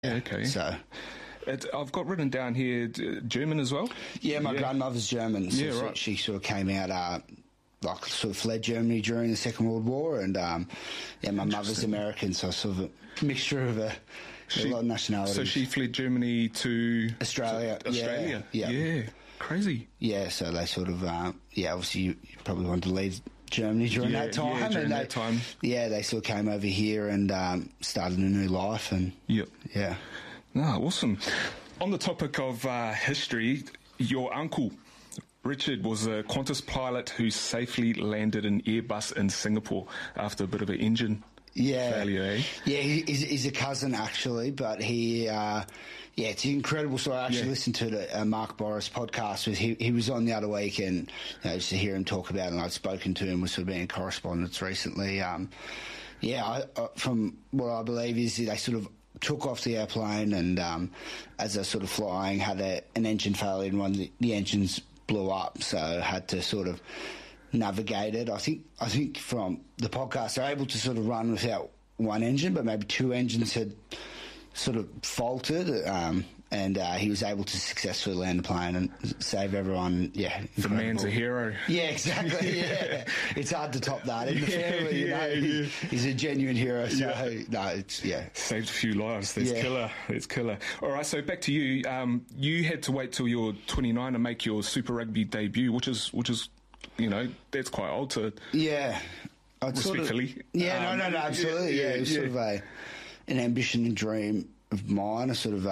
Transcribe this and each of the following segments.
Okay. So I've got written down here German as well. Yeah, my grandmother's German. So, Yeah, right. She sort of came out, sort of fled Germany during the Second World War, and my mother's American, so sort of a mixture of a lot of nationalities. So she fled Germany to Australia. Yeah. Crazy. Yeah, so they sort of, obviously you probably wanted to leave Germany during that time. Yeah, during that time. Yeah, they sort of came over here and started a new life. And Yep. Yeah. No, awesome. On the topic of history, your uncle, Richard, was a Qantas pilot who safely landed an Airbus in Singapore after a bit of an engine failure, eh? Yeah, he's a cousin, actually, but he... it's an incredible story. I actually listened to the Mark Boris podcast. He was on the other week, and just to hear him talk about it, and I'd spoken to him, we've sort of been in correspondence recently. From what I believe is they sort of took off the airplane, and as they're sort of flying, had an engine failure, and one of the engines blew up, so had to sort of navigate it. I think from the podcast, they're able to sort of run without one engine, but maybe two engines had sort of faulted, and he was able to successfully land the plane and save everyone. Yeah, incredible. The man's a hero. Yeah, exactly. Yeah, it's hard to top that in the family. He's a genuine hero. So saved a few lives. That's killer. All right, so back to you. You had to wait till you're 29 to make your Super Rugby debut, which is that's quite old to. Yeah, respectfully. Absolutely. Yeah, it was sort of an ambition and dream of mine. I sort of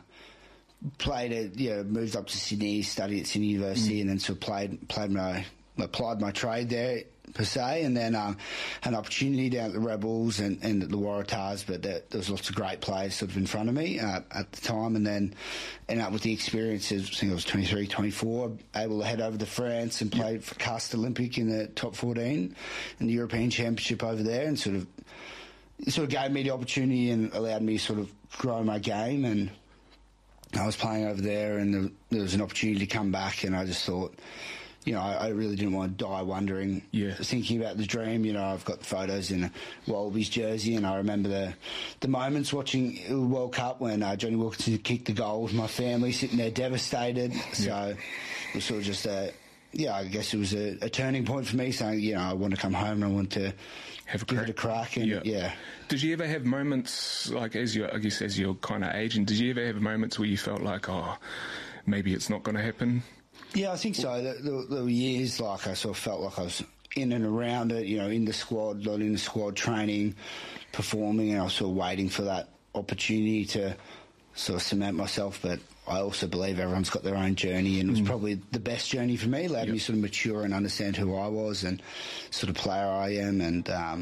moved up to Sydney, studied at Sydney University, and then sort of applied my trade there per se, and then had an opportunity down at the Rebels and at the Waratahs, but there was lots of great players sort of in front of me at the time, and then ended up with the experiences. I think I was 23, 24, able to head over to France and play for Castres Olympique in the top 14 in the European Championship over there, and it sort of gave me the opportunity and allowed me to sort of grow my game. And I was playing over there, and there was an opportunity to come back, and I just thought, I really didn't want to die wondering, thinking about the dream. I've got photos in a Wallabies jersey, and I remember the moments watching the World Cup when Johnny Wilkinson kicked the goal with my family sitting there devastated. So it was sort of just I guess it was a turning point for me, saying, I want to come home and I want to give it a crack. And Did you ever have moments, like as you're kind of aging, did you ever have moments where you felt like, maybe it's not going to happen? Yeah, I think so. There were years like I sort of felt like I was in and around it, in the squad, not in the squad, training, performing, and I was sort of waiting for that opportunity to sort of cement myself. But I also believe everyone's got their own journey, and it was probably the best journey for me. It allowed me to sort of mature and understand who I was and sort of player I am. And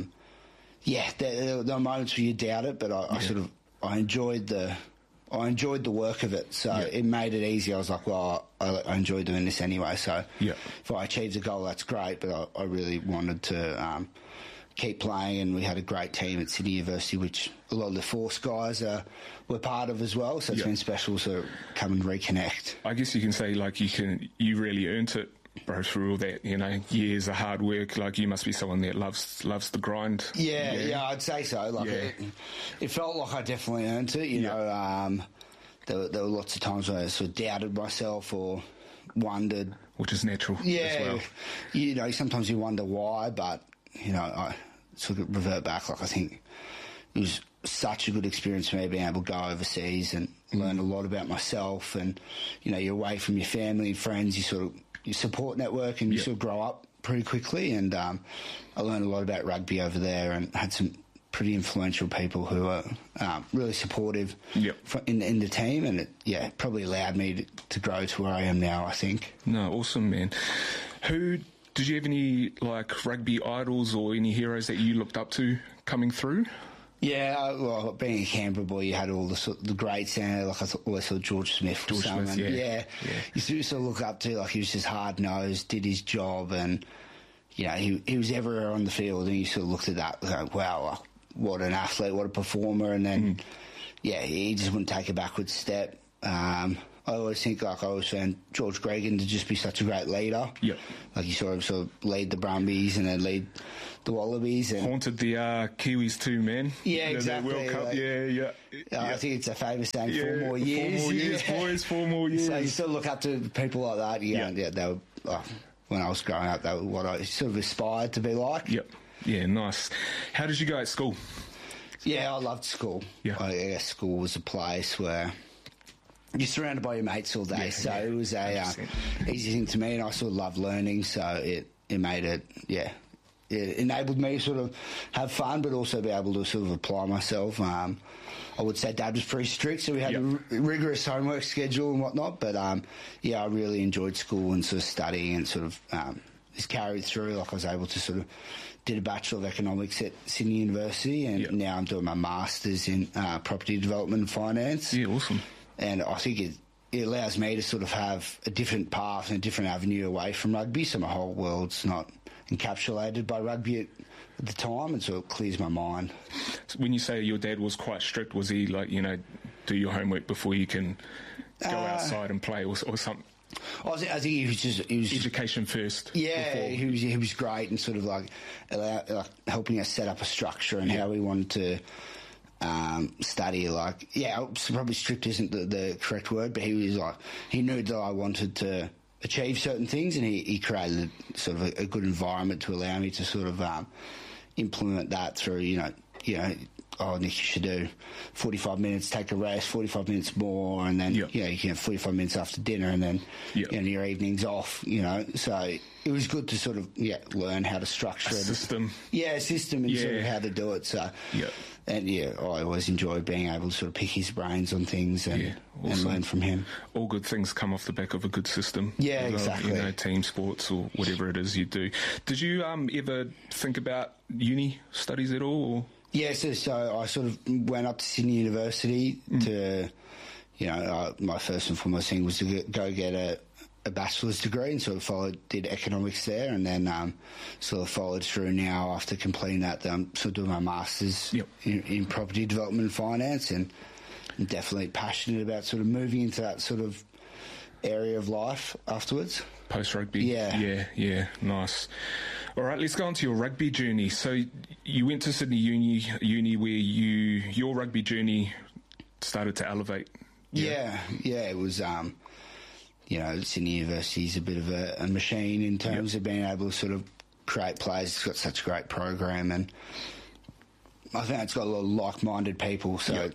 there were moments where you doubt it, but I enjoyed the work of it, so it made it easy. I was like, well, I enjoy doing this anyway, so if I achieved a goal, that's great, but I really wanted to keep playing, and we had a great team at Sydney University, which a lot of the Force guys were part of as well, so it's been special to come and reconnect. I guess you can say, like, you really earned it, bro, through all that, years of hard work. Like, you must be someone that loves the grind. Yeah, I'd say so. Like, it felt like I definitely earned it. There were lots of times when I sort of doubted myself or wondered, which is natural. Yeah, as well. Sometimes you wonder why, but I sort of revert back. Like, I think it was such a good experience for me being able to go overseas and learn a lot about myself. And you're away from your family and friends. Your support network, and you sort of grow up pretty quickly. And I learned a lot about rugby over there, and had some pretty influential people who were really supportive in the team, and it probably allowed me to grow to where I am now, I think. No, awesome, man. Did you have any rugby idols or any heroes that you looked up to coming through? Yeah, well, being a Canberra boy, you had all the greats there. Like, I always thought George Smith was someone. Yeah. You sort of look up to, like, he was just hard-nosed, did his job, and, he was everywhere on the field, and you sort of looked at that, like, wow, what an athlete, what a performer, and then, he just wouldn't take a backward step. I always think, like, I always found George Gregan to just be such a great leader. Yep. Like, you saw him sort of lead the Brumbies and then lead the Wallabies. And haunted the Kiwis too, man. Yeah, exactly. The World Cup, like, yeah. I think it's a famous saying, 4 more 4 years. more years, boys, 4 more years. So you still look up to people like that. Yeah, they were, when I was growing up, they were what I sort of aspired to be like. Yep. Yeah, nice. How did you go at school? Yeah, I loved school. Yeah. I guess school was a place where you're surrounded by your mates all day, so it was a easy thing to me, and I sort of loved learning, so it made it, it enabled me to sort of have fun, but also be able to sort of apply myself. I would say Dad was pretty strict, so we had a rigorous homework schedule and whatnot, but I really enjoyed school and sort of studying and sort of just carried through. Like, I was able to sort of did a Bachelor of Economics at Sydney University, and now I'm doing my Masters in Property Development and Finance. Yeah, awesome. And I think it allows me to sort of have a different path and a different avenue away from rugby, so my whole world's not encapsulated by rugby at the time, and so it clears my mind. So when you say your dad was quite strict, was he like, do your homework before you can go outside and play or something? I think he was education first. Yeah, he was great and sort of like helping us set up a structure and how we wanted to study. Like, probably strict isn't the correct word, but he was like, he knew that I wanted to achieve certain things, and he created sort of a good environment to allow me to sort of implement that through, oh, Nick, you should do 45 minutes, take a rest, 45 minutes more, and then, you can have 45 minutes after dinner, and then your evening's off, So it was good to sort of, learn how to structure a system. A system and sort of how to do it. So, and I always enjoy being able to sort of pick his brains on things and learn from him. All good things come off the back of a good system. Yeah, exactly. Team sports or whatever it is you do. Did you ever think about uni studies at all? Or? Yeah, so I sort of went up to Sydney University to, my first and foremost thing was to go get a bachelor's degree, and sort of did economics there, and then sort of followed through now after completing that. Sort of doing my Masters in property development and finance, and I'm definitely passionate about sort of moving into that sort of area of life afterwards. Post-rugby? Yeah, nice. All right, let's go on to your rugby journey. So you went to Sydney Uni where your rugby journey started to elevate. Yeah, it was, Sydney University is a bit of a machine in terms of being able to sort of create players. It's got such a great program, and I think it's got a lot of like-minded people, so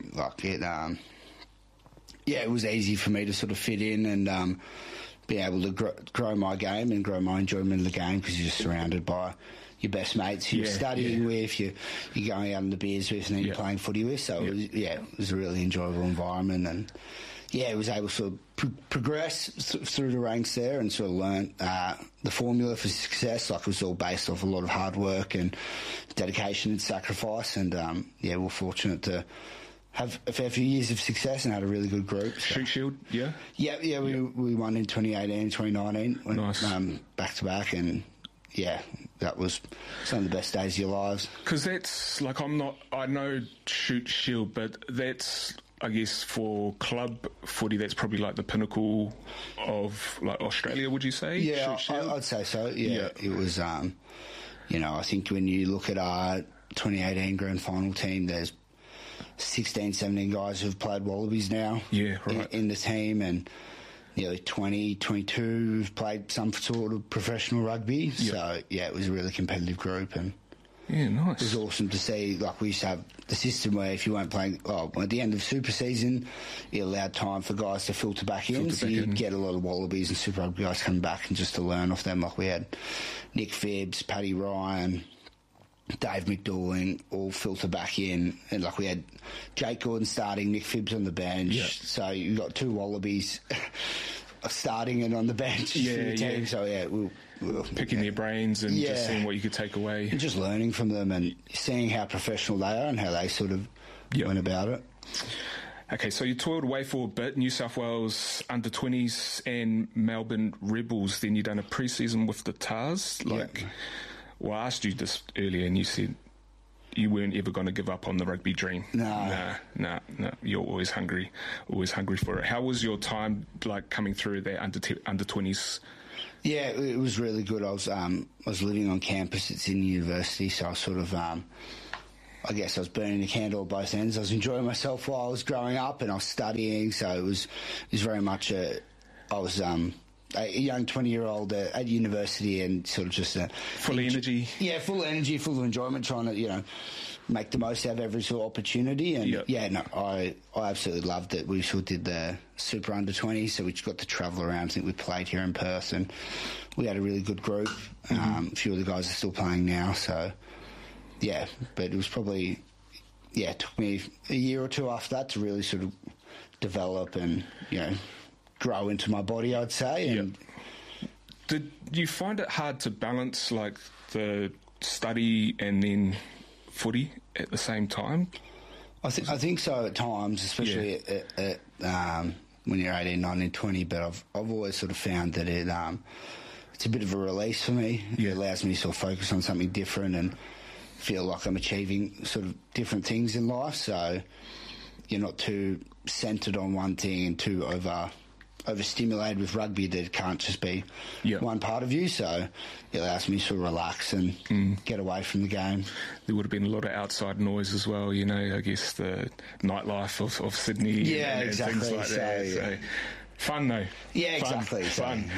it was easy for me to sort of fit in and be able to grow my game and grow my enjoyment of the game, because you're just surrounded by your best mates who you're studying with, you're going out on the beers with, and then you're playing footy with. So it was a really enjoyable environment, and it was able to sort of progress through the ranks there and sort of learn the formula for success. Like, it was all based off a lot of hard work and dedication and sacrifice, and we're fortunate to have a fair few years of success and had a really good group. So. Shute Shield, yeah? Yeah, we won in 2018, 2019. Nice. Back-to-back, and that was some of the best days of your lives. Because that's, like, I know Shute Shield, but that's, I guess, for club footy, that's probably like the pinnacle of, like, Australia, would you say? Yeah, I'd say so. Yeah. It was, I think when you look at our 2018 grand final team, there's 16, 17 guys who've played Wallabies now in the team, and nearly 20, 22 who've played some sort of professional rugby. So, it was a really competitive group, and nice. It was awesome to see. Like, we used to have the system where if you weren't playing, at the end of Super Season, it allowed time for guys to filter back in. So you'd get a lot of Wallabies and Super Rugby guys coming back and just to learn off them. Like, we had Nick Phibbs, Paddy Ryan, Dave McDouling all filter back in, and like we had Jake Gordon starting, Nick Phibbs on the bench. So you got two Wallabies starting and on the bench for the team. So we'll picking their brains and just seeing what you could take away, and just learning from them and seeing how professional they are and how they sort of went about it. Okay, so you toiled away for a bit, New South Wales under-20s and Melbourne Rebels. Then you done a pre-season with the Tars. Well, I asked you this earlier, and you said you weren't ever going to give up on the rugby dream. No. No. You're always hungry for it. How was your time like coming through there under 20s? Yeah, it was really good. I was living on campus at Sydney University, so I was sort of, I guess I was burning the candle at both ends. I was enjoying myself while I was growing up, and I was studying, so it was very much I was a young 20-year-old at university, and sort of just full of energy. Yeah, full of energy, full of enjoyment, trying to make the most out of every sort of opportunity. And I absolutely loved it. We sort of did the Super Under 20, so we just got to travel around. I think we played here in Perth, and we had a really good group. A few of the guys are still playing now, so yeah. But it was probably it took me a year or two after that to really sort of develop and grow into my body, I'd say. And did you find it hard to balance like the study and then footy at the same time? I think so at times, especially at when you're 18, 19, 20. But I've always sort of found that it's a bit of a release for me. Yeah. It allows me to sort of focus on something different and feel like I'm achieving sort of different things in life. So you're not too centred on one thing and too overstimulated with rugby that it can't just be one part of you. So it allows me to relax and get away from the game. There would have been a lot of outside noise as well, I guess the nightlife of Sydney and exactly. things like that. So fun though. Yeah, exactly. Fun.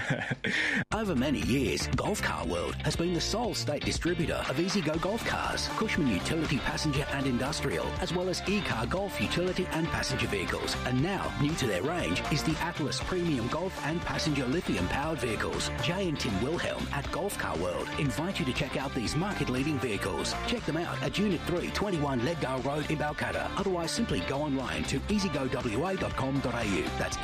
Over many years, Golf Car World has been the sole state distributor of EasyGo Golf Cars, Cushman Utility Passenger and Industrial, as well as E-Car Golf Utility and Passenger Vehicles. And now, new to their range is the Atlas Premium Golf and Passenger Lithium-powered vehicles. Jay and Tim Wilhelm at Golf Car World invite you to check out these market-leading vehicles. Check them out at Unit 3, 21 Leadgale Road in Balcatta. Otherwise, simply go online to easygowa.com.au. That's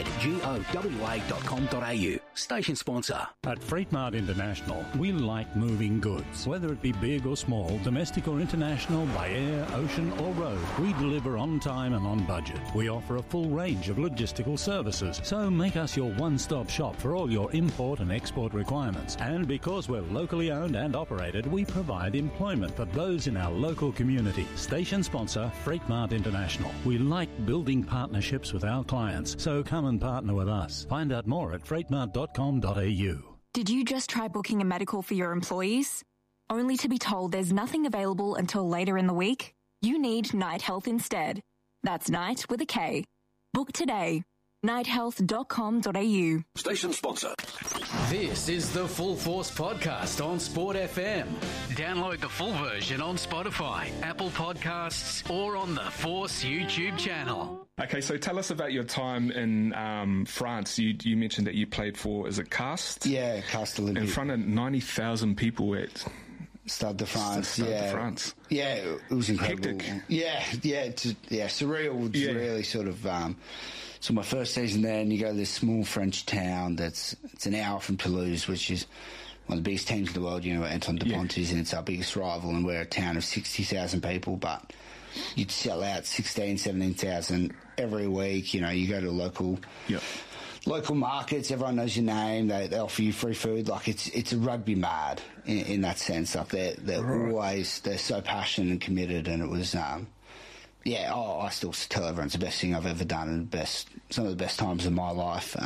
EasyGowa.com.au. Station sponsor. At Freight Mart International, we like moving goods. Whether it be big or small, domestic or international, by air, ocean or road, we deliver on time and on budget. We offer a full range of logistical services, so make us your one-stop shop for all your import and export requirements. And because we're locally owned and operated, we provide employment for those in our local community. Station sponsor, Freight Mart International. We like building partnerships with our clients, so come and partner with us. Find out more at freightmart.com.au. Did you just try booking a medical for your employees? Only to be told there's nothing available until later in the week? You need Night Health instead. That's Night with a K. Book today. nighthealth.com.au. Station sponsor. This is the Full Force podcast on Sport FM. Download the full version on Spotify, Apple Podcasts, or on the Force YouTube channel. Okay, so tell us about your time in France. You mentioned that you played for, is it Castres? Yeah, Castres Olympique. In front of 90,000 people at Stade de France. Stade de France. Yeah, it was incredible. Hectic. Yeah, surreal. Was really sort of. So my first season there, and you go to this small French town it's an hour from Toulouse, which is one of the biggest teams in the world. Antoine Dupont is, and it's our biggest rival, and we're a town of 60,000 people, but you'd sell out 16,000, 17,000 every week. You go to local markets, everyone knows your name, they offer you free food. Like it's a rugby mad in that sense. Like they're so passionate and committed, and it was I still tell everyone it's the best thing I've ever done, and some of the best times of my life.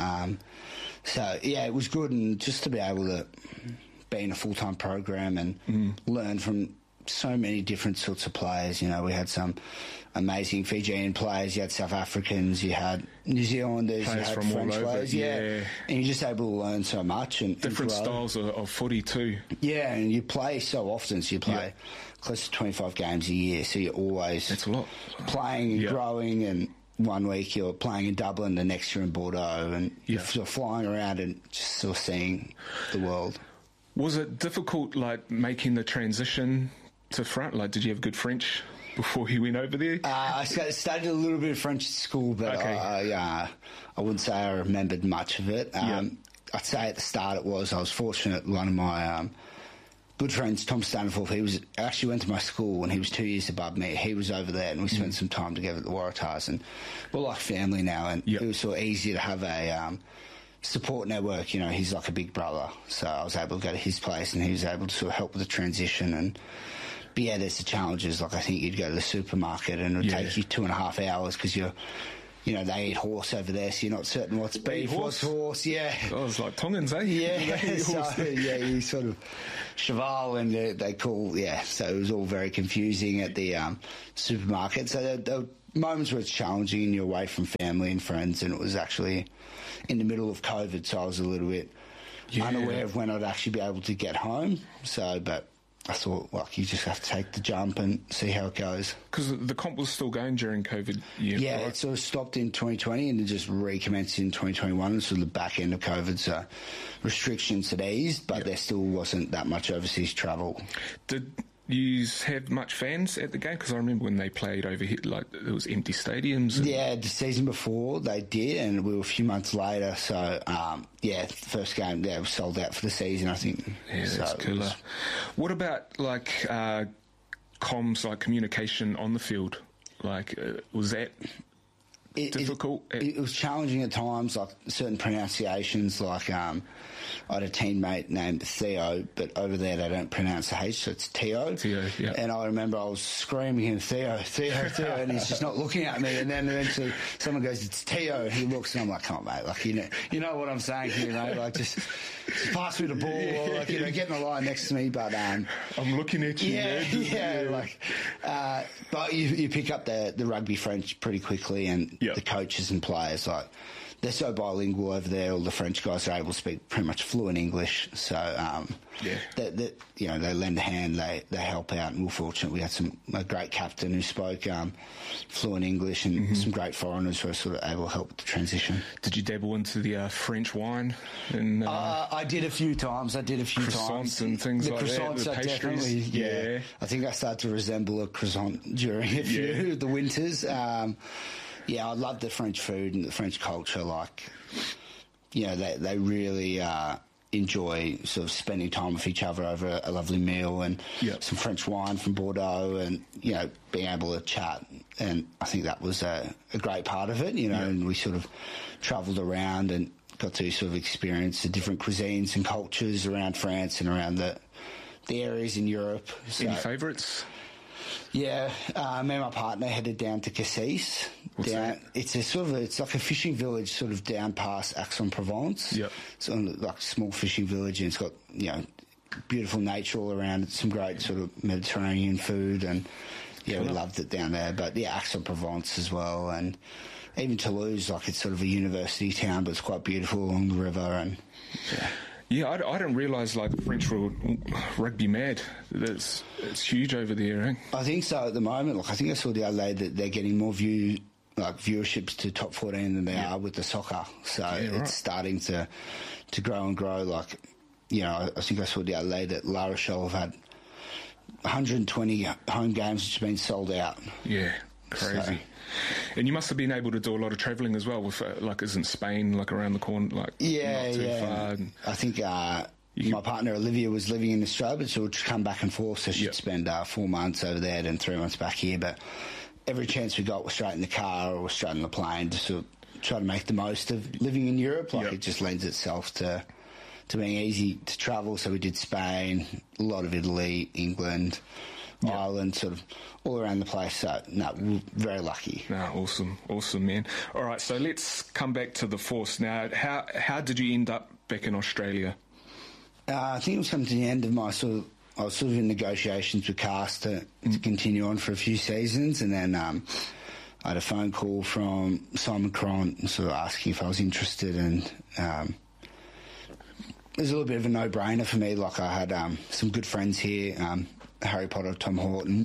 It was good, and just to be able to be in a full-time program and learn from so many different sorts of players. We had some amazing Fijian players, you had South Africans, you had New Zealanders, players you had from French all over, players, and you're just able to learn so much and different and styles of footy too. Yeah, and you play so often, so you play close to 25 games a year, so you're always that's a lot playing and growing, and one week you're playing in Dublin, the next you're in Bordeaux, and you're sort of flying around and just sort of seeing the world. Was it difficult, like, making the transition to France? Like, did you have good French before you went over there? I studied a little bit of French at school, but I wouldn't say I remembered much of it. I'd say at the start I was fortunate. One of my good friends, Tom Stanforth, he actually went to my school, and he was 2 years above me. He was over there, and we spent some time together at the Waratahs, and we're like family now, and it was sort of easy to have a support network. He's like a big brother, so I was able to go to his place, and he was able to sort of help with the transition and But yeah, there's the challenges. Like I think you'd go to the supermarket and it would take you 2.5 hours because they eat horse over there, so you're not certain what's beef, what's horse. Yeah. Oh, it's like Tongans, eh? Yeah. So, you sort of cheval and they call, so it was all very confusing at the supermarket. So there were moments where it's challenging and you're away from family and friends, and it was actually in the middle of COVID, so I was a little bit unaware of when I'd actually be able to get home. So, but I thought, you just have to take the jump and see how it goes. Because the comp was still going during COVID year, yeah, right? it sort of stopped in 2020 and it just recommenced in 2021, sort of the back end of COVID, so restrictions had eased, but there still wasn't that much overseas travel. Did you have much fans at the game? Because I remember when they played over here, it was empty stadiums. Yeah, the season before they did, and we were a few months later. So, the first game, was sold out for the season, I think. Yeah, that's killer. What about, comms, communication on the field? Was that difficult? It was challenging at times, certain pronunciations, I had a teammate named Theo, but over there they don't pronounce the H, so it's Theo. Theo, yeah. And I remember I was screaming him, Theo, Theo, Theo, and he's just not looking at me. And then eventually someone goes, it's Theo, and he looks, and I'm like, come on, mate, you know what I'm saying here, mate, just pass me the ball, or get in the line next to me. But I'm looking at you. But you pick up the rugby French pretty quickly, and the coaches and players, they're so bilingual over there. All the French guys are able to speak pretty much fluent English. So, they lend a hand, they help out. And we're fortunate we had a great captain who spoke fluent English, and some great foreigners who were sort of able to help with the transition. Did you dabble into the French wine? I did a few times. Croissants and things like that. The croissants, definitely. Yeah. I think I started to resemble a croissant during a few of the winters. I love the French food and the French culture. They really enjoy sort of spending time with each other over a lovely meal and some French wine from Bordeaux, and being able to chat. And I think that was a great part of it. And we sort of travelled around and got to sort of experience the different cuisines and cultures around France and around the areas in Europe. Any favourites? Yeah, me and my partner headed down to Cassis. It's like a fishing village, sort of down past Aix-en-Provence. Yep. It's like a small fishing village, and it's got beautiful nature all around. Some great sort of Mediterranean food, and we loved it down there. But Aix-en-Provence as well, and even Toulouse, it's sort of a university town, but it's quite beautiful along the river, and Yeah, I didn't realise the French were rugby mad. It's huge over there, eh? I think so at the moment. I think I saw the other day that they're getting more viewerships to top 14 than they are with the soccer. So it's starting to grow and grow. I think I saw the other day that La Rochelle have had 120 home games which have been sold out. Yeah, crazy. So, and you must have been able to do a lot of travelling as well with, isn't Spain, around the corner, not too far? I think my partner Olivia was living in Australia, but she would come back and forth, so she'd spend 4 months over there, then 3 months back here. But every chance we got, we're straight in the car or we're straight in the plane to sort of try to make the most of living in Europe. It just lends itself to being easy to travel. So we did Spain, a lot of Italy, England, Ireland, sort of all around the place. So, we're very lucky. Awesome, man. All right, so let's come back to the Force now. How did you end up back in Australia? I think it was coming to the end of my I was sort of in negotiations with Cast to continue on for a few seasons, and then I had a phone call from Simon Cron sort of asking if I was interested, and it was a little bit of a no-brainer for me. I had some good friends here, Harry Potter, Tom Horton,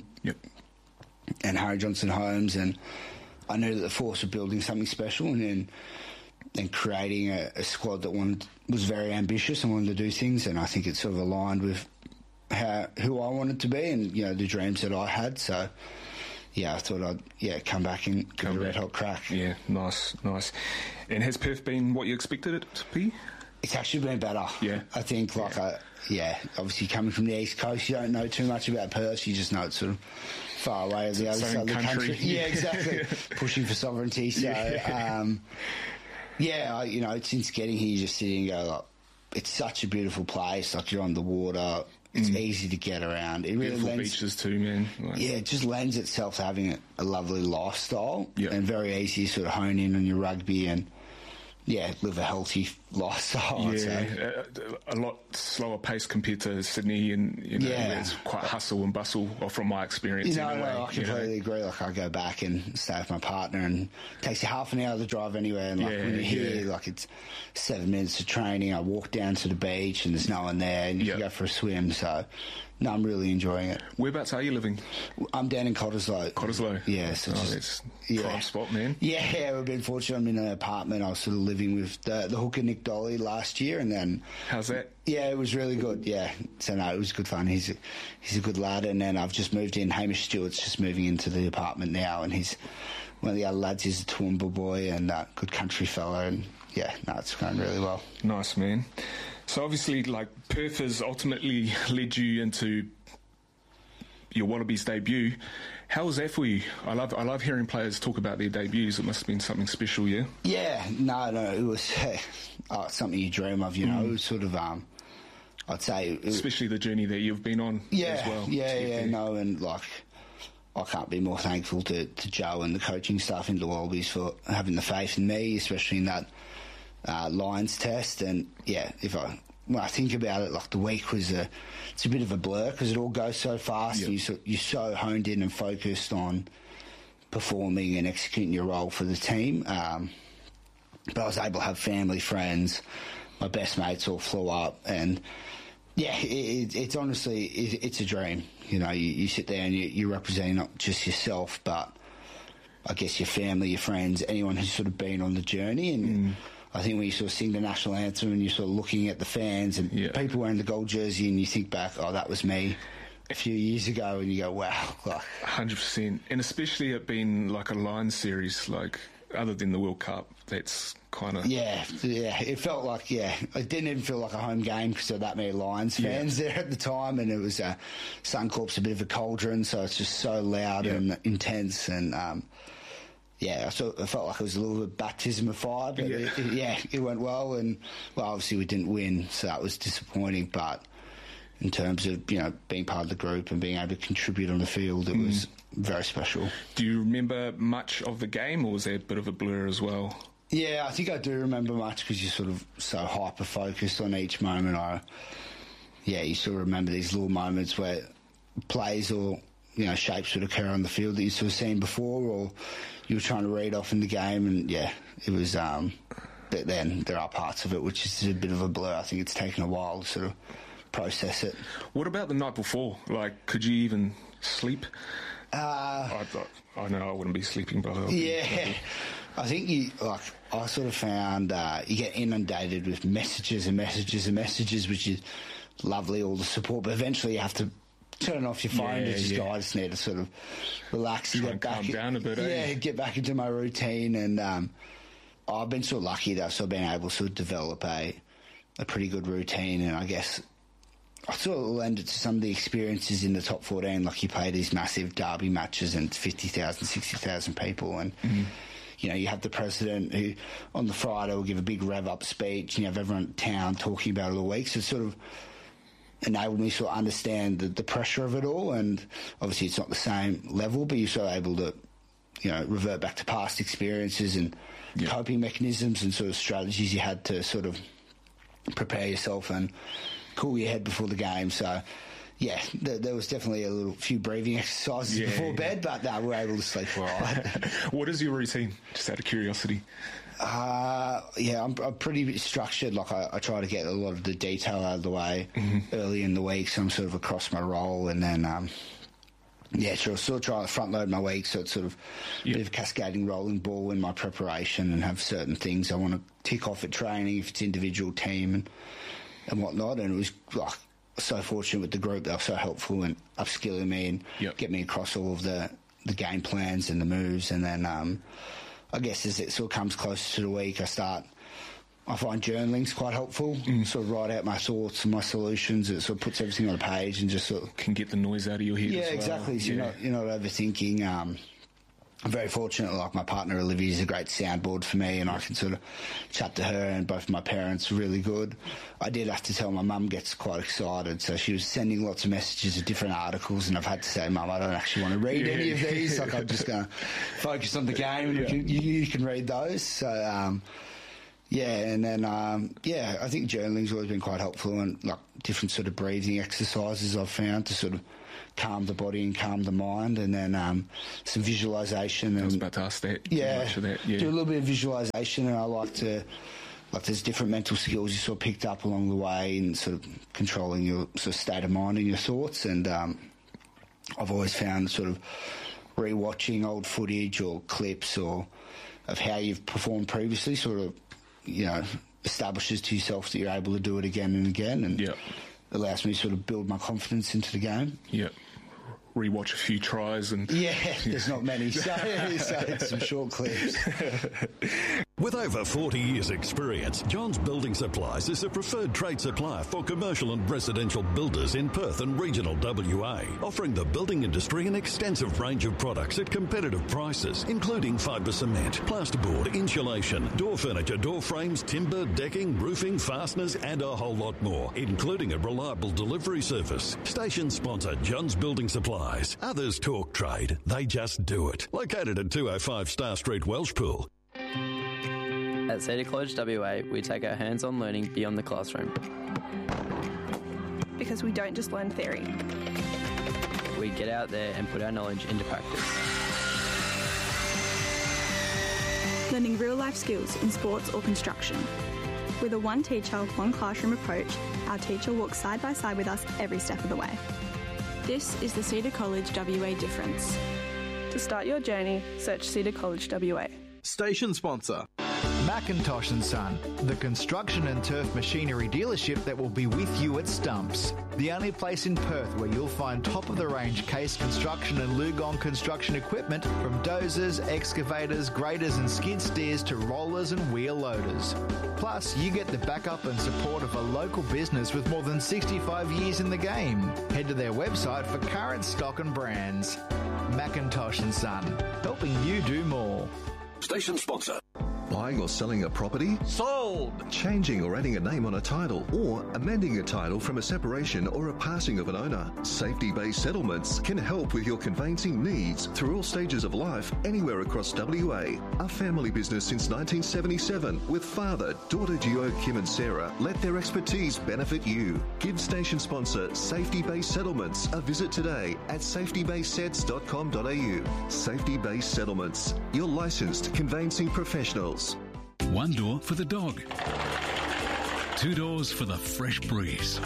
and Harry Johnson Holmes, and I knew that the Force were building something special, and creating a squad that was very ambitious and wanted to do things, and I think it sort of aligned with who I wanted to be and the dreams that I had. So I thought I'd come back and give it a red hot crack. Yeah, nice. And has Perth been what you expected it to be? It's actually been better. Yeah, I think obviously coming from the East Coast, you don't know too much about Perth. You just know it's sort of far away on the other side of the country. Yeah, exactly. Pushing for sovereignty. So, since getting here, you just sit and go, it's such a beautiful place. You're on the water. It's easy to get around. It really Beautiful beaches too, man. Like, yeah, it just lends itself to having a lovely lifestyle Yep. and very easy to sort of hone in on your rugby and, yeah, live a healthy lifestyle. I'd say. yeah, a lot slower pace compared to Sydney, and Yeah. it's quite hustle and bustle, or from my experience. No, anyway, I completely agree. Like, I go back and stay with my partner, and it takes you half an hour to drive anywhere. And like Yeah, when you're here, yeah. like it's 7 minutes of training. I walk down to the beach, and there's no one there, and you can Yeah. go for a swim. So, no, I'm really enjoying it. Whereabouts are you living? I'm down in Cottesloe. Cottesloe. Yeah, so Oh, just, that's yeah. prime spot, man. Yeah, we've been fortunate. I'm in an apartment. I was sort of living with the hooker Nick Dolly last year, and then How's that? yeah, it was really good. Yeah, so no, it was good fun. He's a good lad, and then I've just moved in. Hamish Stewart's just moving into the apartment now, and he's one of the other lads. He's a Toowoomba boy and good country fella, and yeah, no, it's going really well. Nice, man. So obviously, like, Perth has ultimately led you into your Wallabies debut. How was that for you? I love hearing players talk about their debuts. It must have been something special, yeah? Yeah, no, it was something you dream of, you know. It was sort of, I'd say... Especially the journey that you've been on as well. And like, I can't be more thankful to Joe and the coaching staff in the Wallabies for having the faith in me, especially in that Lions test. And yeah, when I think about it, like the week was it's a bit of a blur because it all goes so fast. Yep. And you're so honed in and focused on performing and executing your role for the team. But I was able to have family, friends, my best mates all flew up, and yeah, it's honestly it's a dream. You know, you sit there and you're representing not just yourself, but I guess your family, your friends, anyone who's sort of been on the journey. And I think when you sort of sing the national anthem and you're sort of looking at the fans and people wearing the gold jersey, and you think back, oh, that was me a few years ago, and you go, wow. 100%. And especially it being like a Lions series, like, other than the World Cup, that's kind of... Yeah, it felt like, it didn't even feel like a home game because there were that many Lions fans there at the time, and it was Suncorp's a bit of a cauldron, so it's just so loud and intense, and I felt like it was a little bit of baptism of fire, but it went well, and obviously we didn't win, so that was disappointing, but in terms of, being part of the group and being able to contribute on the field, it was very special. Do you remember much of the game, or was there a bit of a blur as well? Yeah, I think I do remember much because you're sort of so hyper-focused on each moment. You sort of remember these little moments where plays or, shapes would occur on the field that you've sort of seen before, or you were trying to read off in the game, and it was... But then there are parts of it which is a bit of a blur. I think it's taken a while to sort of process it. What about the night before? Like, could you even sleep? I know I wouldn't be sleeping, but I think I sort of found you get inundated with messages and messages and messages, which is lovely, all the support, but eventually you have to turn off your phone to just go, I just need to sort of relax and get back. Calm down a bit, get back into my routine, and I've been sort of lucky that I've sort of been able to sort of develop a pretty good routine, and I guess I sort of lend it to some of the experiences in the top 14, like you play these massive derby matches and 50,000, 60,000 people, and you have the president who on the Friday will give a big rev-up speech, and you have everyone in town talking about it all week, so it sort of enabled me to sort of understand the pressure of it all, and obviously it's not the same level, but you're sort of able to, revert back to past experiences and coping mechanisms and sort of strategies you had to sort of prepare yourself and cool your head before the game. So, there was definitely a few breathing exercises before bed, but we were able to sleep all right. What is your routine, just out of curiosity? I'm pretty structured. Like, I try to get a lot of the detail out of the way early in the week, so I'm sort of across my role, and then... sort of try to front load my week, so it's sort of a bit of a cascading rolling ball in my preparation, and have certain things I want to tick off at training if it's individual, team and whatnot. And it was so fortunate with the group. They were so helpful in upskilling me and get me across all of the game plans and the moves. And then I guess as it sort of comes closer to the week, I find journaling's quite helpful. Sort of write out my thoughts and my solutions. It sort of puts everything on a page and just sort of... Can get the noise out of your head as well. Exactly. So you're not overthinking. I'm very fortunate, like my partner Olivia is a great soundboard for me, and I can sort of chat to her, and both my parents are really good. I did have to tell my mum gets quite excited, so she was sending lots of messages of different articles, and I've had to say, Mum, I don't actually want to read any of these. Like, I'm just going to focus on the game, and you can read those. So, and then, I think journaling's always been quite helpful, and like different sort of breathing exercises I've found to sort of calm the body and calm the mind, and then some visualisation. I was about to ask that. Yeah, do a little bit of visualisation, and I like to, there's different mental skills you sort of picked up along the way in sort of controlling your sort of state of mind and your thoughts, and I've always found sort of re-watching old footage or clips or of how you've performed previously sort of, establishes to yourself that you're able to do it again and again, and allows me to sort of build my confidence into the game. Yeah. Rewatch a few tries and... Yeah, there's not many, so it's some short clips. With over 40 years' experience, Johns Building Supplies is a preferred trade supplier for commercial and residential builders in Perth and regional WA, offering the building industry an extensive range of products at competitive prices, including fibre cement, plasterboard, insulation, door furniture, door frames, timber, decking, roofing, fasteners, and a whole lot more, including a reliable delivery service. Station sponsor Johns Building Supplies. Others talk trade, they just do it. Located at 205 Star Street, Welshpool. At Cedar College WA, we take our hands-on learning beyond the classroom. Because we don't just learn theory. We get out there and put our knowledge into practice. Learning real-life skills in sports or construction. With a one teacher, one classroom approach, our teacher walks side by side with us every step of the way. This is the Cedar College WA difference. To start your journey, search Cedar College WA. Station sponsor. Macintosh & Son, the construction and turf machinery dealership that will be with you at Stumps. The only place in Perth where you'll find top-of-the-range Case Construction and Lugong construction equipment, from dozers, excavators, graders and skid steers to rollers and wheel loaders. Plus, you get the backup and support of a local business with more than 65 years in the game. Head to their website for current stock and brands. Macintosh & Son, helping you do more. Station sponsor. Buying or selling a property? Sold! Changing or adding a name on a title, or amending a title from a separation or a passing of an owner. Safety-based settlements can help with your conveyancing needs through all stages of life, anywhere across WA. A family business since 1977, with father, daughter duo Kim and Sarah, let their expertise benefit you. Give station sponsor Safety-Based Settlements a visit today at safetybasedsets.com.au. Safety-Based Settlements, your licensed conveyancing professionals. One door for the dog. 2 doors for the fresh breeze.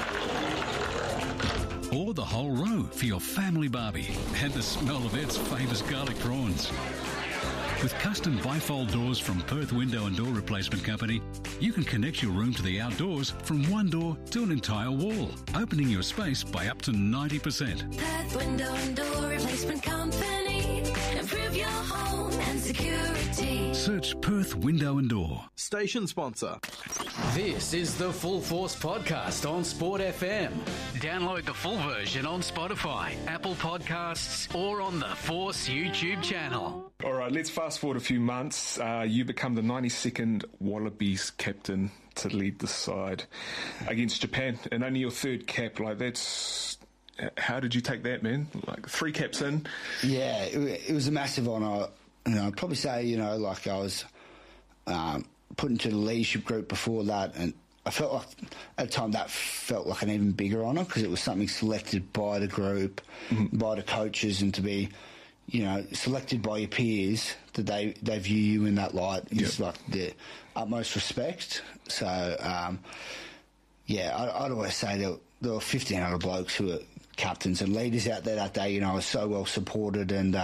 Or the whole row for your family barbie and the smell of Ed's famous garlic prawns. With custom bifold doors from Perth Window and Door Replacement Company, you can connect your room to the outdoors from one door to an entire wall, opening your space by up to 90%. Perth Window and Door Replacement Company. Improve your home and security. Search Perth Window and Door. Station sponsor. This is the Full Force Podcast on Sport FM. Download the full version on Spotify, Apple Podcasts, or on the Force YouTube channel. All right, let's fast forward a few months. You become the 92nd Wallabies captain to lead the side against Japan, and only your third cap. Like, that's... How did you take that, man? Like, 3 caps in? Yeah, it was a massive honour. I'd probably say, I was put into the leadership group before that, and I felt like at the time that felt like an even bigger honour because it was something selected by the group, by the coaches, and to be, selected by your peers, that they view you in that light is like the utmost respect. So, I'd always say there were 1,500 blokes who were captains and leaders out there that day. I was so well supported and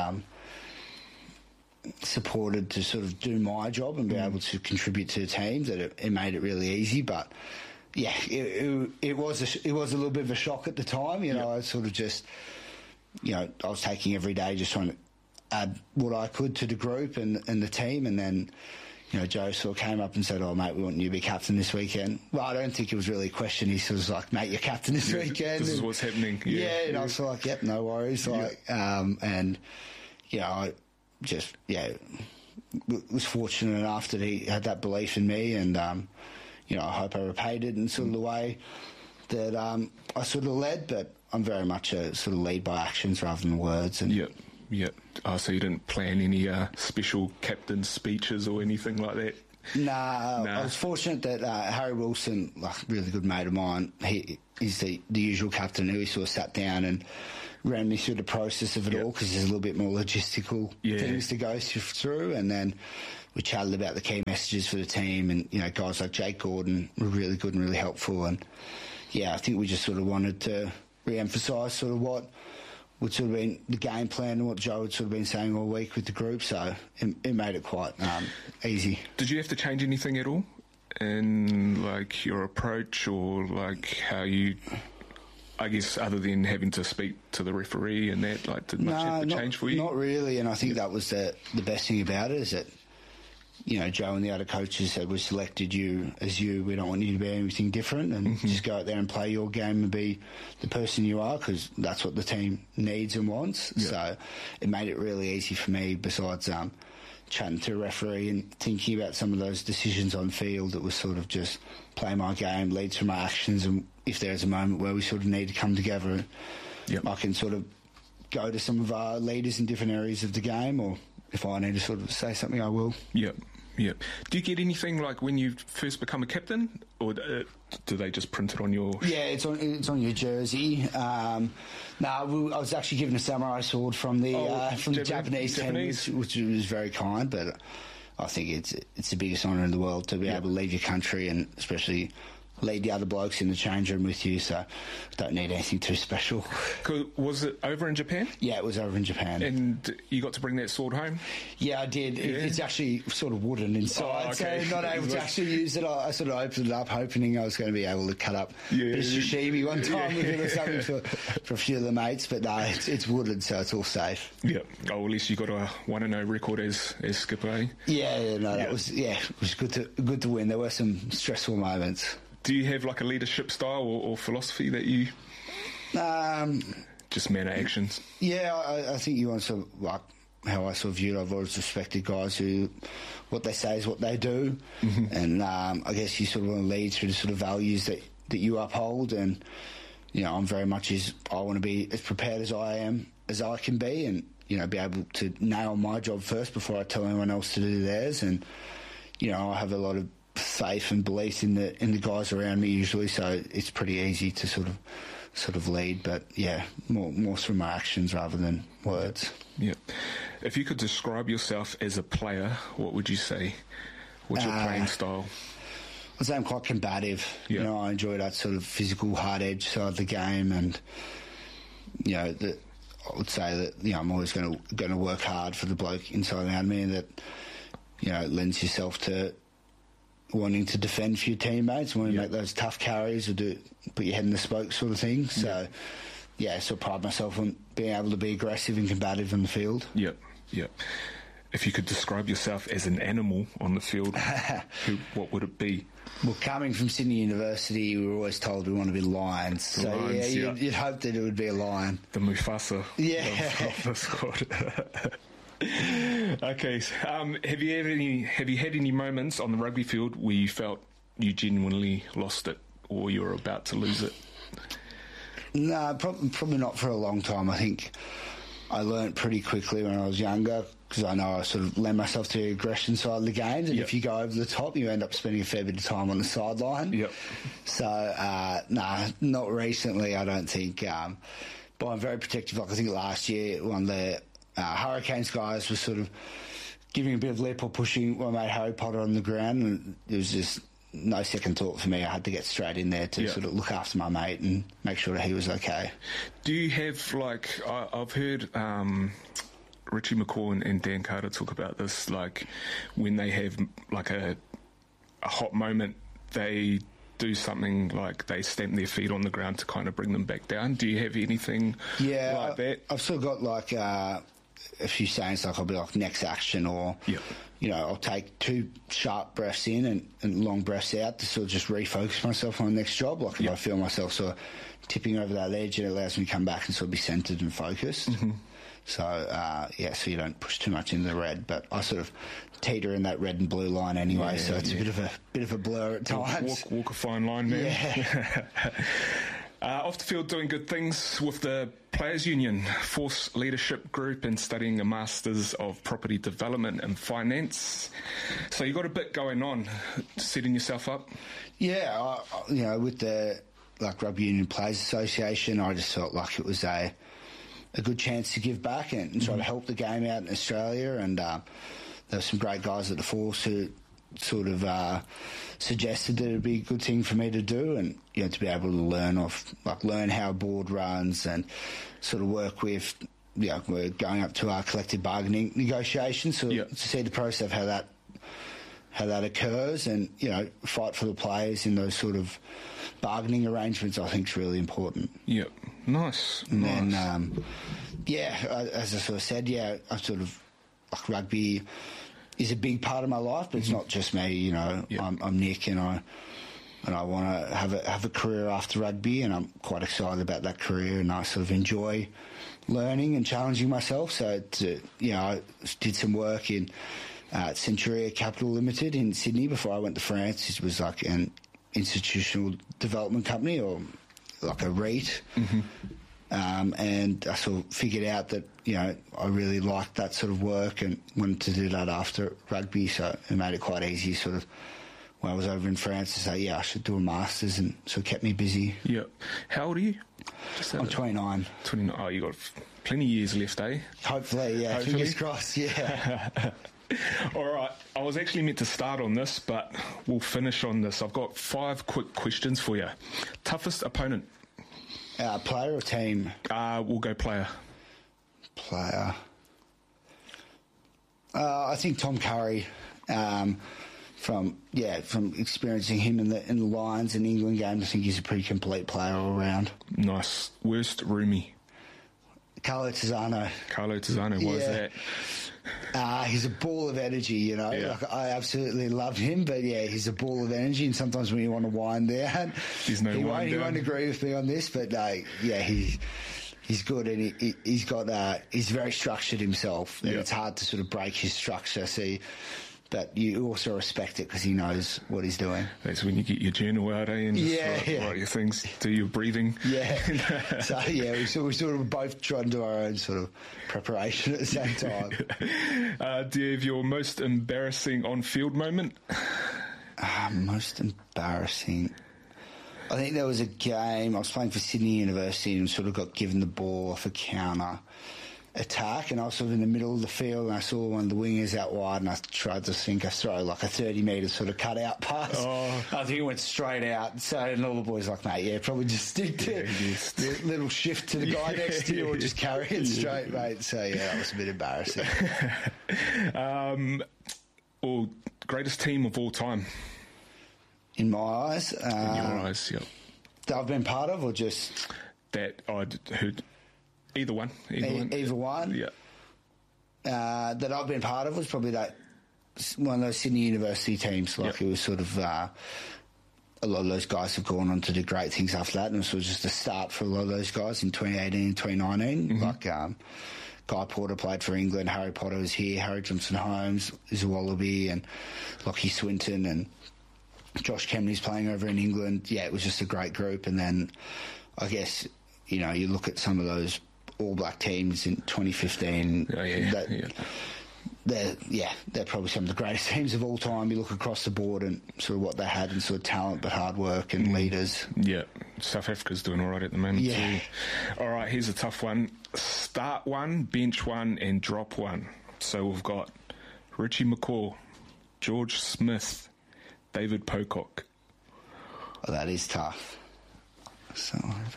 supported to sort of do my job and be able to contribute to the team, that it made it really easy. But yeah, it was a little bit of a shock at the time. I sort of just, I was taking every day just trying to add what I could to the group and the team, and then Joe sort of came up and said, "Oh, mate, we want you to be captain this weekend." Well, I don't think it was really a question. He sort of was like, "Mate, you're captain this weekend. This is what's happening." And I was like, "Yep, no worries." just, was fortunate enough that he had that belief in me, and, I hope I repaid it in sort of the way that I sort of led, but I'm very much a sort of lead by actions rather than words. And Yep. Oh, so you didn't plan any special captain speeches or anything like that? Nah. I was fortunate that Harry Wilson, like really good mate of mine, he's the usual captain who sort of sat down and ran me through the process of it all, because there's a little bit more logistical things to go through, and then we chatted about the key messages for the team, and guys like Jake Gordon were really good and really helpful, and I think we just sort of wanted to re-emphasise sort of what would sort of been the game plan and what Joe had sort of been saying all week with the group, so it made it quite easy. Did you have to change anything at all in like your approach, or like how you, I guess, other than having to speak to the referee and that, like, did much have to change for you? Not really, and I think that was the best thing about it, is that Joe and the other coaches said, we selected you as you. We don't want you to be anything different, and just go out there and play your game and be the person you are, because that's what the team needs and wants. Yeah. So it made it really easy for me, besides chatting to a referee and thinking about some of those decisions on field. It was sort of just play my game, lead through my actions, and if there's a moment where we sort of need to come together, I can sort of go to some of our leaders in different areas of the game, or if I need to sort of say something, I will. Yep. Do you get anything like when you first become a captain, or do they just print it on your... Yeah, it's on your jersey. I was actually given a samurai sword from the Japanese team, which was very kind, but I think it's the biggest honour in the world to be able to leave your country, and especially lead the other blokes in the change room with you, so don't need anything too special. Was it over in Japan? Yeah, it was over in Japan. And you got to bring that sword home? Yeah, I did. Yeah. It's actually sort of wooden inside, so not able to actually use it. I sort of opened it up hoping I was going to be able to cut up a bit of sashimi one time with it or something for a few of the mates, but no, it's wooden, so it's all safe. Yeah. Oh, at least you got a 1-0 record as skipper, eh? That was it was good to win. There were some stressful moments. Do you have like a leadership style or philosophy that you... just manner actions? Yeah, I think you want to, like, how I sort of view it, I've always respected guys who, what they say is what they do, and I guess you sort of want to lead through the sort of values that you uphold, and, I'm very much I want to be as prepared as I can be, and, be able to nail my job first before I tell anyone else to do theirs, and, I have a lot of faith and belief in the guys around me usually, so it's pretty easy to sort of lead, but more through my actions rather than words. Yeah. If you could describe yourself as a player, what would you say? What's your playing style? I'd say I'm quite combative. Yeah. I enjoy that sort of physical hard edge side of the game, and I would say that I'm always going to work hard for the bloke inside around me, and that it lends yourself to wanting to defend for your teammates, wanting to make those tough carries or put your head in the spoke sort of thing. So, so I pride myself on being able to be aggressive and combative in the field. Yep. If you could describe yourself as an animal on the field, what would it be? Well, coming from Sydney University, we were always told we want to be lions. So, lions, you'd hope that it would be a lion. The Mufasa of the squad. Okay. Have you had any moments on the rugby field where you felt you genuinely lost it, or you're about to lose it? No, probably not for a long time. I think I learnt pretty quickly when I was younger, because I know I sort of lend myself to the aggression side of the games, and if you go over the top, you end up spending a fair bit of time on the sideline. Yep. So, not recently, I don't think. But I'm very protective. Like, I think last year, one of the Hurricanes guys was sort of giving a bit of lip or pushing my mate Harry Potter on the ground, and it was just no second thought for me. I had to get straight in there to sort of look after my mate and make sure that he was okay. Do you have, like, I've heard Richie McCaw and Dan Carter talk about this, like, when they have like a hot moment, they do something like they stamp their feet on the ground to kind of bring them back down. Do you have anything like that? I've sort of got like a few sayings, like I'll be like next action, or I'll take 2 sharp breaths in and long breaths out to sort of just refocus myself on the next job. Like if I feel myself sort of tipping over that edge, it allows me to come back and sort of be centred and focused. So, so you don't push too much into the red. But I sort of teeter in that red and blue line anyway, so it's a bit of a blur at times. Walk a fine line, man. Yeah. Off the field, doing good things with the Players Union, Force Leadership Group, and studying a Masters of Property Development and Finance. So you got a bit going on, setting yourself up? Yeah, with the Rugby Union Players Association, I just felt like it was a good chance to give back and try to help the game out in Australia. And there were some great guys at the Force who sort of suggested that it'd be a good thing for me to do, and to be able to learn how a board runs and sort of work with. We're going up to our collective bargaining negotiations, so to see the process of how that occurs, and fight for the players in those sort of bargaining arrangements, I think is really important. Yep, nice. And then, as I sort of said, I sort of rugby is a big part of my life, but it's not just me. I'm Nick, and I want to have a career after rugby, and I'm quite excited about that career, and I sort of enjoy learning and challenging myself. So, I did some work in Centuria Capital Limited in Sydney before I went to France. It was like an institutional development company, or like a REIT. And I sort of figured out that, I really liked that sort of work and wanted to do that after rugby, so it made it quite easy sort of when I was over in France to say, I should do a Masters, and so it kept me busy. Yeah. How old are you? I'm 29. 29. Oh, you got plenty of years left, eh? Hopefully, yeah. Hopefully. Fingers crossed, yeah. All right. I was actually meant to start on this, but we'll finish on this. I've got 5 quick questions for you. Toughest opponent? Player or team? We'll go player. Player. I think Tom Curry, from experiencing him in the Lions and England games, I think he's a pretty complete player all around. Nice. Worst roomie? Carlo Tizzano. Why is that? He's a ball of energy, Yeah. I absolutely love him, but he's a ball of energy, and sometimes when you want to wind down, he won't agree with me on this, but he's good, and he's very structured himself, and it's hard to sort of break his structure. But you also respect it because he knows what he's doing. That's when you get your journal out, and write your things, do your breathing. Yeah. So, we sort of both try and do our own sort of preparation at the same time. Do you have your most embarrassing on-field moment? Most embarrassing... I think there was a game, I was playing for Sydney University and sort of got given the ball off a counter attack, and I was sort of in the middle of the field, and I saw one of the wingers out wide, and I tried to think I throw like a 30-metre sort of cut-out pass. Oh. I think it went straight out. So, and all the boys were like, mate, probably just stick to the little shift to the guy next to you, or just carry it straight, mate. So, that was a bit embarrassing. Greatest team of all time? In my eyes? In your eyes, yep. That I've been part of, or just... That I'd heard... Either one. Either one? Yeah. That I've been part of was probably one of those Sydney University teams. It was sort of... a lot of those guys have gone on to do great things after that, and it was sort of just a start for a lot of those guys in 2018 and 2019. Guy Porter played for England, Harry Potter was here, Harry Johnson-Holmes is a Wallaby, and Lockie Swinton and Josh Kemney's playing over in England. Yeah, it was just a great group. And then I guess, you look at some of those All Black teams in 2015. They're probably some of the greatest teams of all time. You look across the board and sort of what they had, and sort of talent, but hard work and leaders. Yeah, South Africa's doing all right at the moment too. All right, here's a tough one. Start one, bench one, and drop one. So we've got Richie McCaw, George Smith, David Pocock. Oh, that is tough. So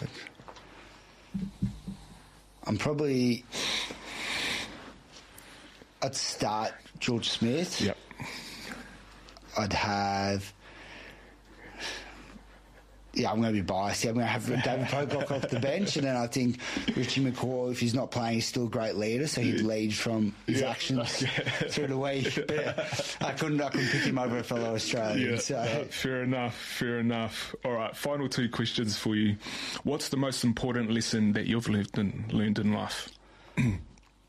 I'd start George Smith. Yep. I'd have... I'm going to be biased. I'm going to have David Pocock off the bench, and then I think Richie McCaw, if he's not playing, he's still a great leader, so he'd lead from his actions through the week. But I couldn't pick him over a fellow Australian. Fair enough. All right, final 2 questions for you. What's the most important lesson that you've learned in life?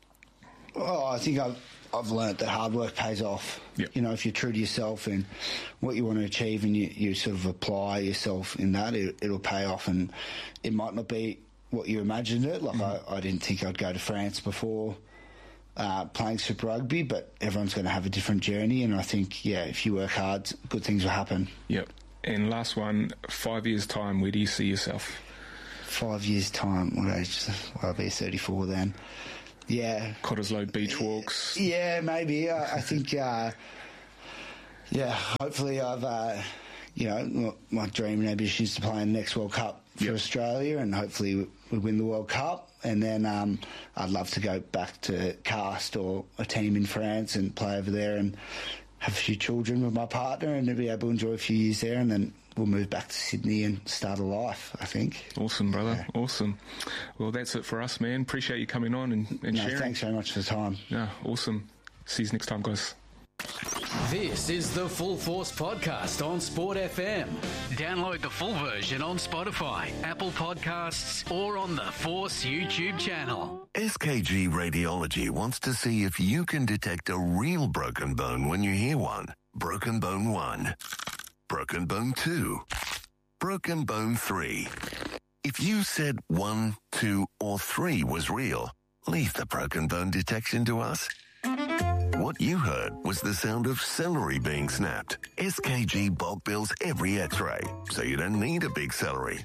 Oh, I think I've learnt that hard work pays off. Yep. You know, if you're true to yourself and what you want to achieve and you sort of apply yourself in that, it'll pay off. And it might not be what you imagined it. Like, I didn't think I'd go to France before playing Super Rugby, but everyone's going to have a different journey. And I think, if you work hard, good things will happen. Yep. And last one, 5 years' time, where do you see yourself? 5 years' time, what age? I'll be 34 then. Yeah. Cottesloe beach walks. Yeah, maybe. I think, hopefully I've, my dream and ambition is to play in the next World Cup for Australia, and hopefully we win the World Cup. And then I'd love to go back to Cast or a team in France and play over there and have a few children with my partner and be able to enjoy a few years there, and then we'll move back to Sydney and start a life, I think. Awesome, brother. Yeah. Awesome. Well, that's it for us, man. Appreciate you coming on and sharing. Thanks very much for the time. Yeah, awesome. See you next time, guys. This is the Full Force Podcast on Sport FM. Download the full version on Spotify, Apple Podcasts, or on the Force YouTube channel. SKG Radiology wants to see if you can detect a real broken bone when you hear one. Broken bone 1. Broken bone 2. Broken bone 3. If you said 1, 2, or 3 was real, leave the broken bone detection to us. What you heard was the sound of celery being snapped. SKG bulk bills every x-ray, so you don't need a big salary.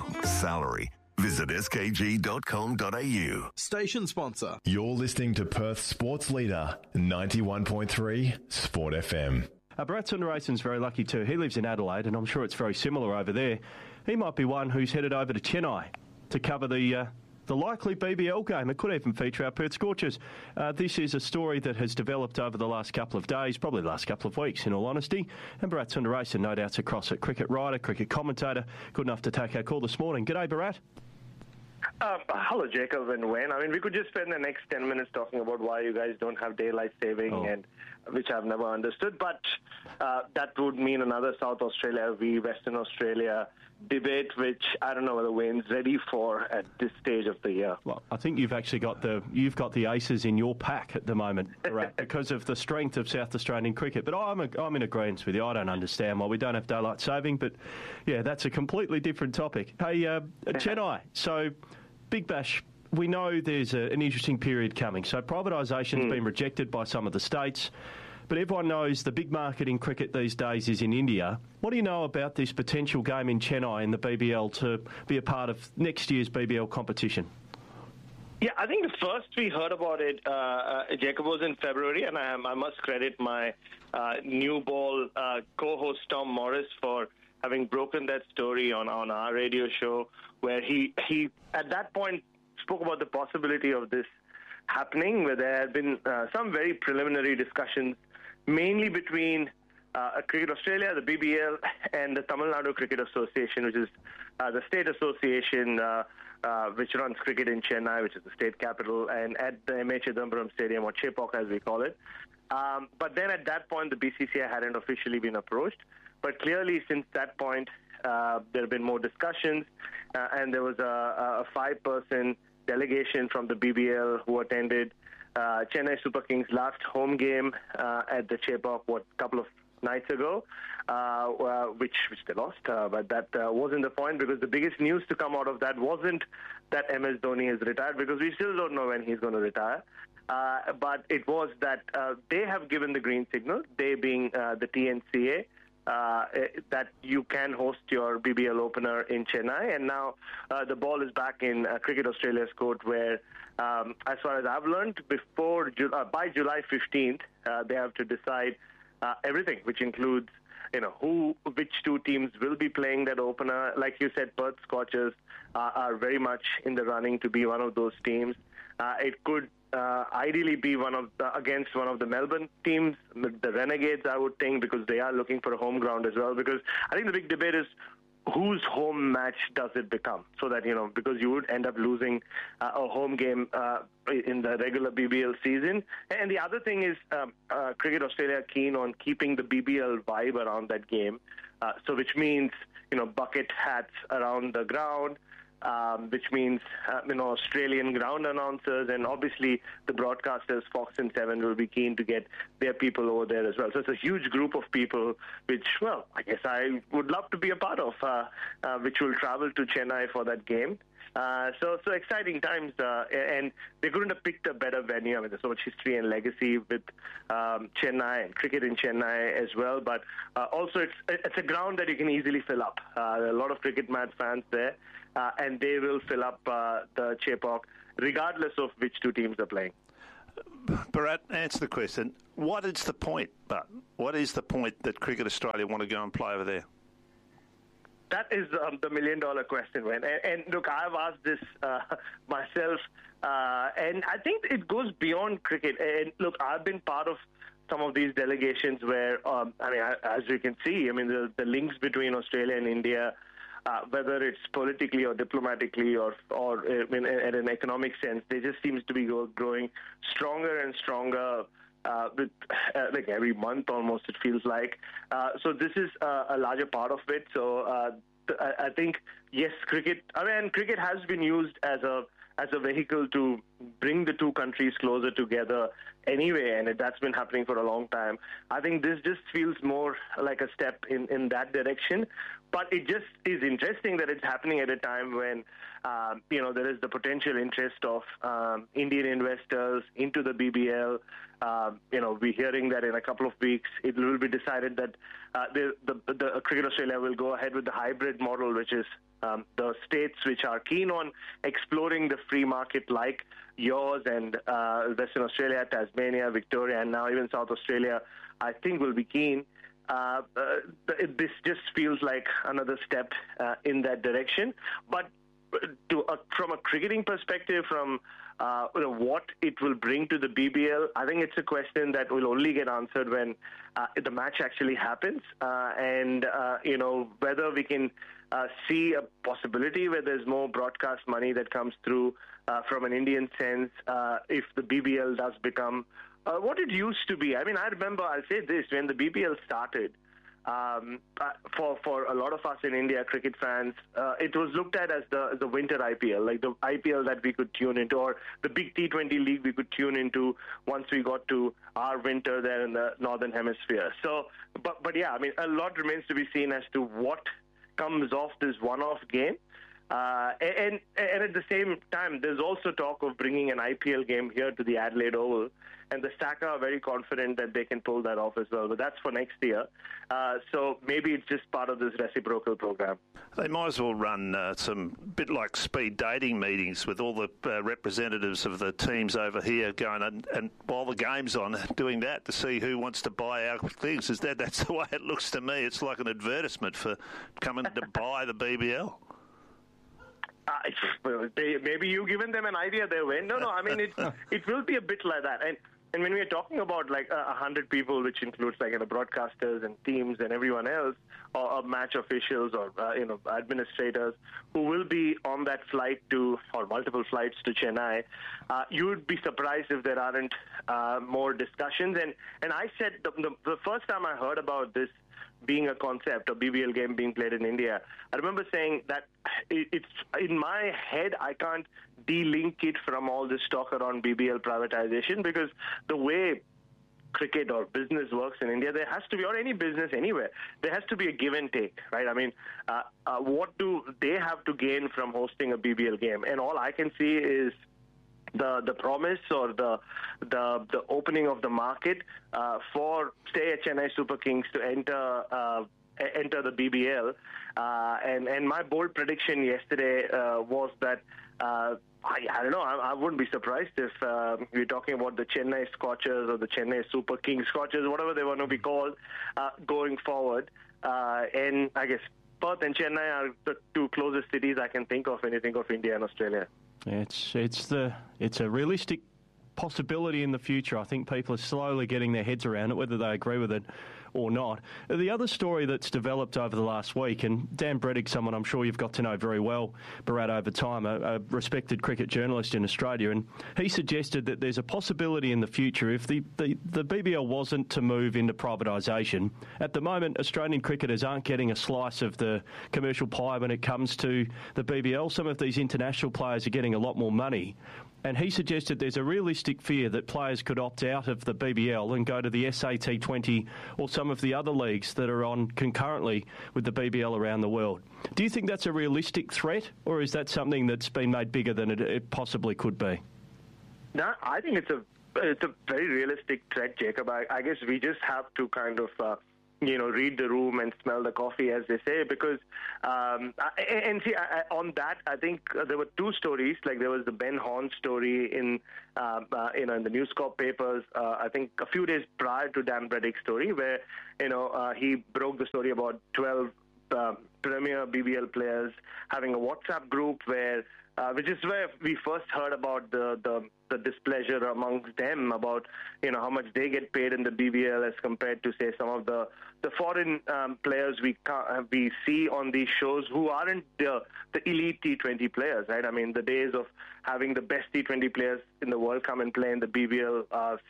Visit skg.com.au. Station sponsor. You're listening to Perth Sports Leader, 91.3 Sport FM. Brad Sundararasan's very lucky too. He lives in Adelaide, and I'm sure it's very similar over there. He might be one who's headed over to Chennai to cover the likely BBL game. It could even feature our Perth Scorchers. This is a story that has developed over the last couple of days, probably the last couple of weeks, in all honesty. And Bharat Sundararasan, no doubts across it. Cricket writer, cricket commentator, good enough to take our call this morning. G'day, Bharat. Hello, Jacob and Wayne. I mean, we could just spend the next 10 minutes talking about why you guys don't have daylight saving, and which I've never understood. But that would mean another South Australia v Western Australia debate, which I don't know whether Wayne's ready for at this stage of the year. Well, I think you've actually got the aces in your pack at the moment, Bharat, because of the strength of South Australian cricket. But I'm in agreement with you. I don't understand why we don't have daylight saving, but yeah, that's a completely different topic. Hey, Chennai. So, Big Bash. We know there's an interesting period coming. So privatisation's been rejected by some of the states, but everyone knows the big market in cricket these days is in India. What do you know about this potential game in Chennai in the BBL to be a part of next year's BBL competition? Yeah, I think the first we heard about it, Jacob, was in February, and I must credit my new ball co-host Tom Morris for having broken that story on our radio show, where he at that point spoke about the possibility of this happening, where there had been some very preliminary discussions, mainly between Cricket Australia, the BBL, and the Tamil Nadu Cricket Association, which is the state association which runs cricket in Chennai, which is the state capital, and at the MA Chidambaram Stadium, or Chepauk as we call it. But then at that point, the BCCI hadn't officially been approached. But clearly, since that point, there have been more discussions, and there was a 5-person delegation from the BBL who attended Chennai Super Kings' last home game at the Chepauk, a couple of nights ago, which they lost. But that wasn't the point, because the biggest news to come out of that wasn't that MS Dhoni has retired, because we still don't know when he's going to retire. But it was that they have given the green signal, they being the TNCA, that you can host your BBL opener in Chennai, and now the ball is back in Cricket Australia's court, where, as far as I've learned, by July 15th, they have to decide everything, which includes, which two teams will be playing that opener. Like you said, Perth Scorchers are very much in the running to be one of those teams. It could ideally be against one of the Melbourne teams, the Renegades, I would think, because they are looking for a home ground as well. Because I think the big debate is whose home match does it become? So that, because you would end up losing a home game in the regular BBL season. And the other thing is Cricket Australia are keen on keeping the BBL vibe around that game. So which means, bucket hats around the ground, which means Australian ground announcers, and obviously the broadcasters, Fox and 7, will be keen to get their people over there as well. So it's a huge group of people, which, well, I guess I would love to be a part of, which will travel to Chennai for that game. So exciting times, and they couldn't have picked a better venue. I mean, there's so much history and legacy with Chennai and cricket in Chennai as well. But also, it's a ground that you can easily fill up. There are a lot of cricket mad fans there, and they will fill up the Chepauk, regardless of which two teams are playing. Bharat, answer the question. What is the point, but what is the point that Cricket Australia want to go and play over there? That is the million-dollar question, man. And look, I've asked this myself, and I think it goes beyond cricket. And look, I've been part of some of these delegations where, as you can see, the links between Australia and India, whether it's politically or diplomatically or in an economic sense, they just seems to be growing stronger and stronger. With like every month almost, it feels like. So this is a larger part of it. So I think, yes, cricket has been used as a vehicle to bring the two countries closer together anyway, and that's been happening for a long time. I think this just feels more like a step in that direction. But it just is interesting that it's happening at a time when, there is the potential interest of Indian investors into the BBL. We're hearing that in a couple of weeks it will be decided that the Cricket Australia will go ahead with the hybrid model, which is the states which are keen on exploring the free market like yours and Western Australia, Tasmania, Victoria, and now even South Australia, I think will be keen. This just feels like another step in that direction. But from a cricketing perspective, from what it will bring to the BBL, I think it's a question that will only get answered when the match actually happens, and whether we can see a possibility where there's more broadcast money that comes through from an Indian sense if the BBL does become what it used to be. I remember, I'll say this, when the BBL started, for a lot of us in India, cricket fans, it was looked at as the winter IPL, like the IPL that we could tune into, or the big T20 league we could tune into once we got to our winter there in the Northern Hemisphere. So, but yeah, a lot remains to be seen as to what comes off this one-off game. And at the same time, there's also talk of bringing an IPL game here to the Adelaide Oval, and the SACA are very confident that they can pull that off as well. But that's for next year. So maybe it's just part of this reciprocal program. They might as well run some bit like speed dating meetings with all the representatives of the teams over here going and while the game's on, doing that to see who wants to buy our things. That's the way it looks to me. It's like an advertisement for coming to buy the BBL. Maybe you've given them an idea there, Wayne. No, it will be a bit like that. And when we're talking about like 100 people, which includes broadcasters and teams and everyone else, or match officials or administrators who will be on that flight or multiple flights to Chennai, you would be surprised if there aren't more discussions. And I said the first time I heard about this being a concept, a BBL game being played in India, I remember saying that it's in my head, I can't de-link it from all this talk around BBL privatization, because the way cricket or business works in India, there has to be, or any business anywhere, there has to be a give and take, right? What do they have to gain from hosting a BBL game? And all I can see is the promise or the opening of the market for, say, Chennai Super Kings to enter the BBL. And my bold prediction yesterday was that I don't know, I wouldn't be surprised if we're talking about the Chennai Scorchers or the Chennai Super Kings Scorchers, whatever they want to be called, going forward. And I guess Perth and Chennai are the two closest cities I can think of when you think of India and Australia. It's a realistic possibility in the future. I think people are slowly getting their heads around it. Whether they agree with it or not. The other story that's developed over the last week, and Dan Brettig, someone I'm sure you've got to know very well, Bharat, over time, a respected cricket journalist in Australia, and he suggested that there's a possibility in the future if the BBL wasn't to move into privatisation. At the moment, Australian cricketers aren't getting a slice of the commercial pie when it comes to the BBL. Some of these international players are getting a lot more money. And he suggested there's a realistic fear that players could opt out of the BBL and go to the SAT20 or some of the other leagues that are on concurrently with the BBL around the world. Do you think that's a realistic threat, or is that something that's been made bigger than it possibly could be? No, I think it's a very realistic threat, Jacob. I guess we just have to kind of read the room and smell the coffee, as they say, because on that, I think there were two stories. Like, there was the Ben Horne story in the News Corp papers, I think a few days prior to Dan Brettig's story, where he broke the story about 12 premier BBL players having a WhatsApp group which is where we first heard about the displeasure amongst them about how much they get paid in the BBL as compared to, say, some of the foreign players we see on these shows who aren't the elite T20 players, right? I mean, the days of having the best T20 players in the world come and play in the BBL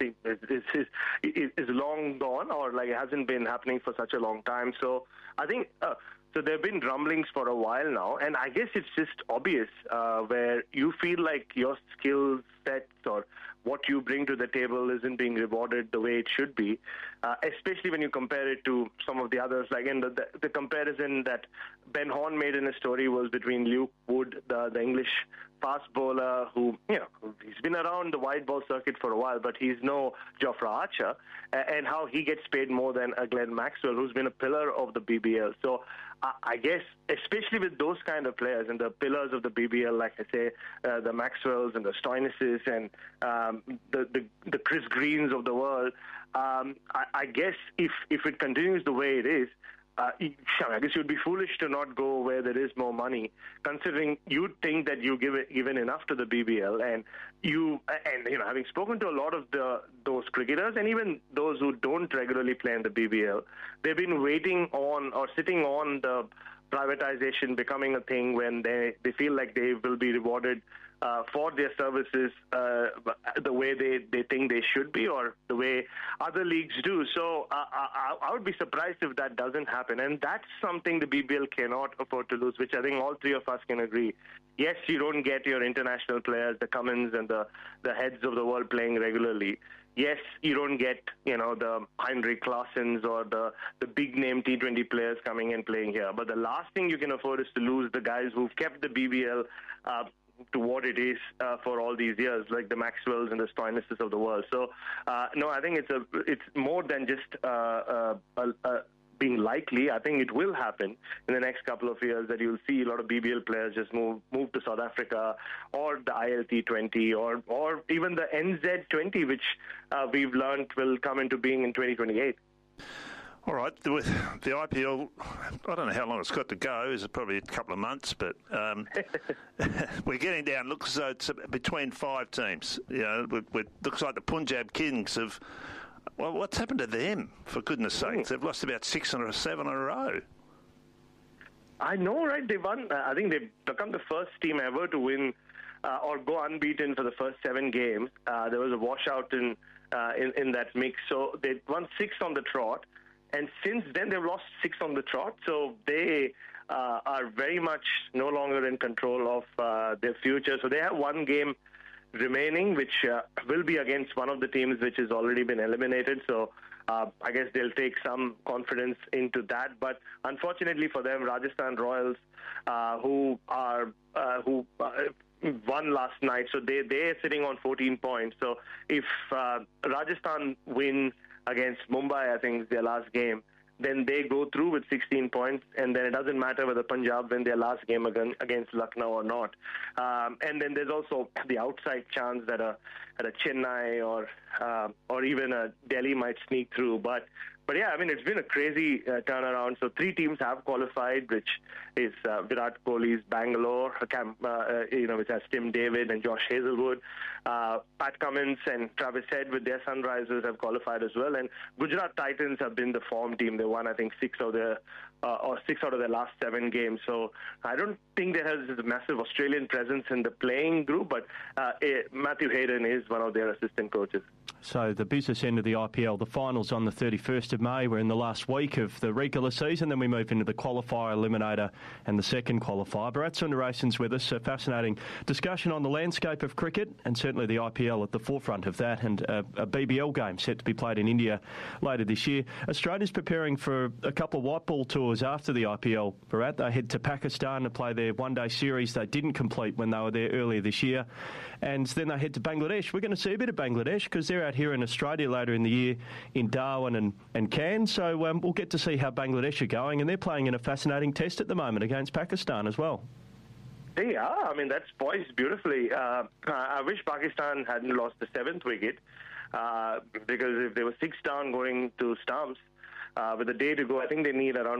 is long gone, or like it hasn't been happening for such a long time. So I think so there have been rumblings for a while now, and I guess it's just obvious where you feel like your skill sets or what you bring to the table isn't being rewarded the way it should be, especially when you compare it to some of the others. Like, in the comparison that Ben Horne made in his story was between Luke Wood, the English fast bowler, who, he's been around the wide ball circuit for a while, but he's no Jofra Archer, and how he gets paid more than Glenn Maxwell, who's been a pillar of the BBL. So I guess, especially with those kind of players and the pillars of the BBL, like I say, the Maxwells and the Stoinis's and the Chris Greens of the world, I guess if it continues the way it is, I guess you'd be foolish to not go where there is more money, considering you'd think that you given enough to the BBL, and having spoken to a lot of those cricketers and even those who don't regularly play in the BBL, they've been waiting on or sitting on the privatization becoming a thing when they feel like they will be rewarded for their services the way they think they should be, or the way other leagues do. So I would be surprised if that doesn't happen. And that's something the BBL cannot afford to lose, which I think all three of us can agree. Yes, you don't get your international players, the Cummins and the heads of the world playing regularly. Yes, you don't get, the Heinrich Klaasens or the big-name T20 players coming and playing here. But the last thing you can afford is to lose the guys who've kept the BBL to what it is for all these years, like the Maxwells and the Stoinis's of the world. So, no, I think it's more than just being likely. I think it will happen in the next couple of years that you'll see a lot of BBL players just move to South Africa or the ILT20 or even the NZ20, which we've learned will come into being in 2028. All right, with the IPL, I don't know how long it's got to go. It's probably a couple of months, but we're getting down. Looks as though it's between 5 teams. It looks like the Punjab Kings have. Well, what's happened to them? For goodness' sakes, they've lost about 6 or 7 in a row. I know, right? They won. I think they've become the first team ever to win or go unbeaten for the first 7 games. There was a washout in that mix, so they won 6 on the trot. And since then, they've lost 6 on the trot, so they are very much no longer in control of their future. So they have 1 game remaining, which will be against one of the teams which has already been eliminated. So I guess they'll take some confidence into that. But unfortunately for them, Rajasthan Royals, who won last night, so they're sitting on 14 points. So if Rajasthan win against Mumbai, I think is their last game, then they go through with 16 points, and then it doesn't matter whether Punjab win their last game against Lucknow or not. And then there's also the outside chance that a Chennai or even a Delhi might sneak through. But But yeah, I mean, it's been a crazy turnaround. So 3 teams have qualified, which is Virat Kohli's Bangalore, which has Tim David and Josh Hazelwood. Pat Cummins and Travis Head with their Sunrisers have qualified as well. And Gujarat Titans have been the form team. They won, I think, 6 out of their last 7 games. So I don't think there has a massive Australian presence in the playing group, but Matthew Hayden is one of their assistant coaches. So the business end of the IPL, the finals on the 31st of May. We're in the last week of the regular season. Then we move into the qualifier, eliminator and the second qualifier. Bharat Sundaresan's with us. A fascinating discussion on the landscape of cricket and certainly the IPL at the forefront of that, and a BBL game set to be played in India later this year. Australia's preparing for a couple of white ball tours after the IPL. Bharat, they head to Pakistan to play their one-day series they didn't complete when they were there earlier this year. And then they head to Bangladesh. We're going to see a bit of Bangladesh because they're out here in Australia later in the year in Darwin and Cairns. So we'll get to see how Bangladesh are going. And they're playing in a fascinating test at the moment against Pakistan as well. They are. I mean, that's poised beautifully. I wish Pakistan hadn't lost the 7th wicket because if they were 6 down going to stumps with a day to go, I think they need around